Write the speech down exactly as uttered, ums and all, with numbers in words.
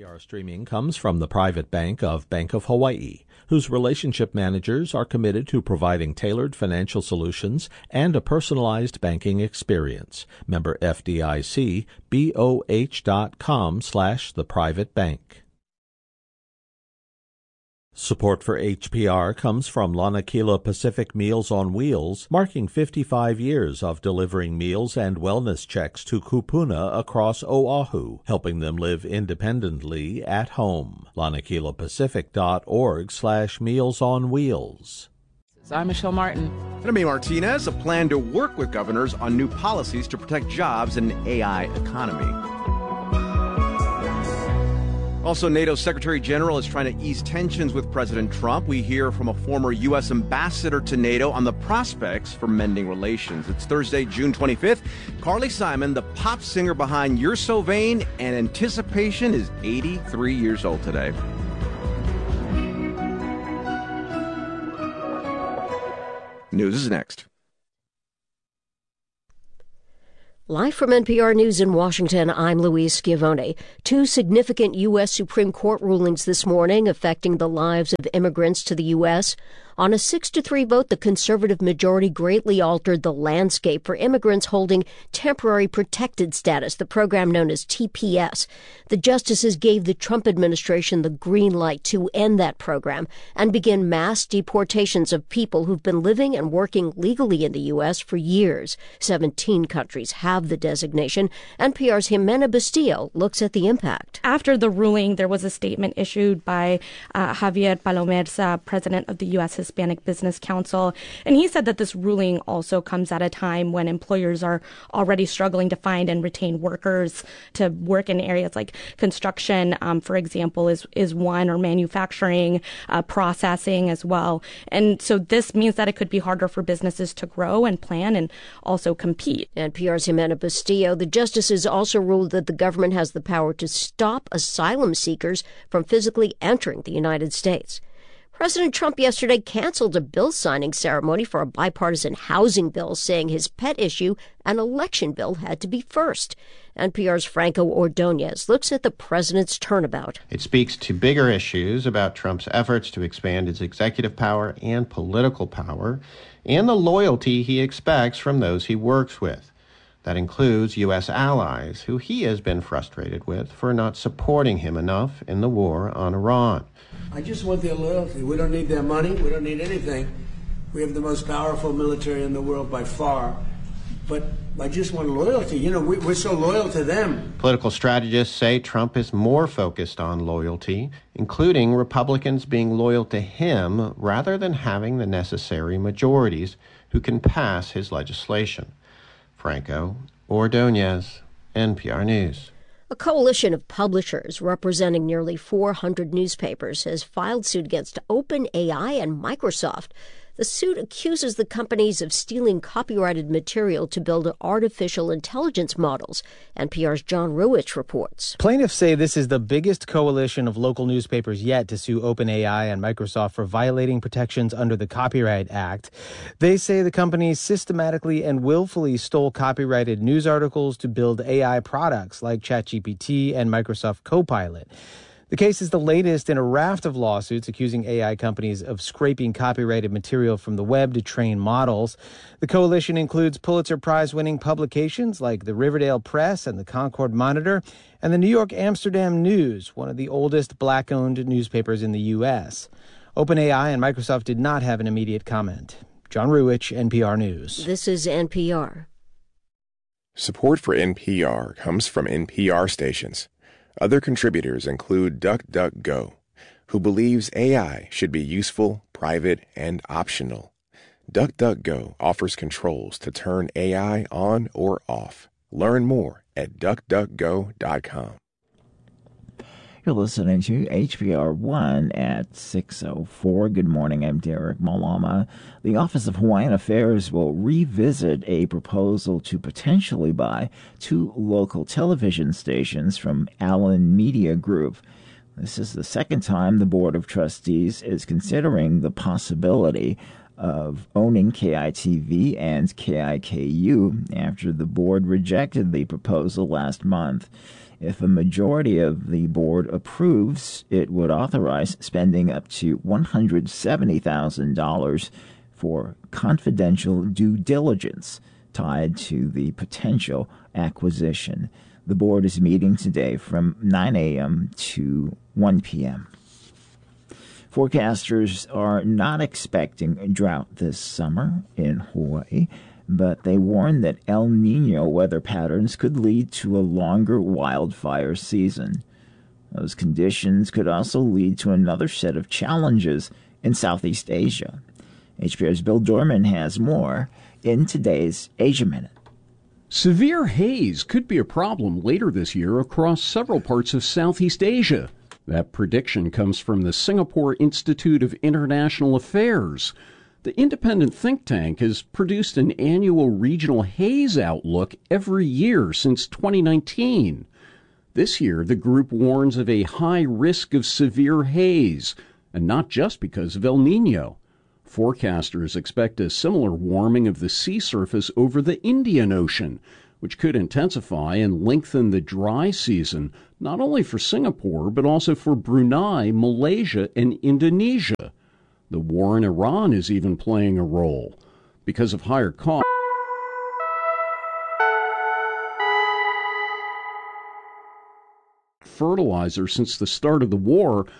R streaming comes from the private bank of Bank of Hawaii, whose relationship managers are committed to providing tailored financial solutions and a personalized banking experience. Member F D I C, B O H dot com slash the private bank. Support for H P R comes from Lanakila Pacific Meals on Wheels, marking fifty-five years of delivering meals and wellness checks to kupuna across Oahu, helping them live independently at home. LanakilaPacific.org slash Meals on Wheels. I'm Michelle Martin. And I'm A. Martinez, a plan to work with governors on new policies to protect jobs in an A I economy. Also, NATO's Secretary General is trying to ease tensions with President Trump. We hear from a former U S ambassador to NATO on the prospects for mending relations. It's Thursday, June twenty-fifth. Carly Simon, the pop singer behind You're So Vain and Anticipation, is eighty-three years old today. News is next. Live from N P R News in Washington, I'm Louise Schiavone. Two significant U S Supreme Court rulings this morning affecting the lives of immigrants to the U S On a six to three vote, the conservative majority greatly altered the landscape for immigrants holding temporary protected status, the program known as T P S. The justices gave the Trump administration the green light to end that program and begin mass deportations of people who've been living and working legally in the U S for years. Seventeen countries have the designation. N P R's Jimena Bustillo looks at the impact. After the ruling, there was a statement issued by uh, Javier Palomerza, president of the U S Hispanic Business Council, and he said that this ruling also comes at a time when employers are already struggling to find and retain workers to work in areas like construction, um, for example, is, is one, or manufacturing, uh, processing as well. And so this means that it could be harder for businesses to grow and plan and also compete. N P R's Jimena Bustillo. The justices also ruled that the government has the power to stop asylum seekers from physically entering the United States. President Trump yesterday canceled a bill signing ceremony for a bipartisan housing bill, saying his pet issue, an election bill, had to be first. N P R's Franco Ordonez looks at the president's turnabout. It speaks to bigger issues about Trump's efforts to expand his executive power and political power, and the loyalty he expects from those he works with. That includes U S allies, who he has been frustrated with for not supporting him enough in the war on Iran. I just want their loyalty. We don't need their money. We don't need anything. We have the most powerful military in the world by far. But I just want loyalty. You know, we, we're so loyal to them. Political strategists say Trump is more focused on loyalty, including Republicans being loyal to him rather than having the necessary majorities who can pass his legislation. Franco Ordonez, N P R News. A coalition of publishers representing nearly four hundred newspapers has filed suit against OpenAI and Microsoft. The suit accuses the companies of stealing copyrighted material to build artificial intelligence models. N P R's John Ruwitch reports. Plaintiffs say this is the biggest coalition of local newspapers yet to sue OpenAI and Microsoft for violating protections under the Copyright Act. They say the companies systematically and willfully stole copyrighted news articles to build A I products like ChatGPT and Microsoft Copilot. The case is the latest in a raft of lawsuits accusing A I companies of scraping copyrighted material from the web to train models. The coalition includes Pulitzer Prize-winning publications like the Riverdale Press and the Concord Monitor, and the New York Amsterdam News, one of the oldest black-owned newspapers in the U S. OpenAI and Microsoft did not have an immediate comment. John Ruwitch, N P R News. This is N P R. Support for N P R comes from N P R stations. Other contributors include DuckDuckGo, who believes A I should be useful, private, and optional. DuckDuckGo offers controls to turn A I on or off. Learn more at duck duck go dot com. You're listening to H P R one at six oh four. Good morning, I'm Derek Malama. The Office of Hawaiian Affairs will revisit a proposal to potentially buy two local television stations from Allen Media Group. This is the second time the Board of Trustees is considering the possibility of owning K I T V and K I K U after the board rejected the proposal last month. If a majority of the board approves, it would authorize spending up to one hundred seventy thousand dollars for confidential due diligence tied to the potential acquisition. The board is meeting today from nine a.m. to one p.m. Forecasters are not expecting a drought this summer in Hawaii, but they warn that El Nino weather patterns could lead to a longer wildfire season. Those conditions could also lead to another set of challenges in Southeast Asia. H P R's Bill Dorman has more in today's Asia Minute. Severe haze could be a problem later this year across several parts of Southeast Asia. That prediction comes from the Singapore Institute of International Affairs. The independent think tank has produced an annual regional haze outlook every year since twenty nineteen. This year, the group warns of a high risk of severe haze, and not just because of El Nino. Forecasters expect a similar warming of the sea surface over the Indian Ocean, which could intensify and lengthen the dry season, not only for Singapore, but also for Brunei, Malaysia, and Indonesia. The war in Iran is even playing a role. Because of higher costs, fertilizer since the start of the war,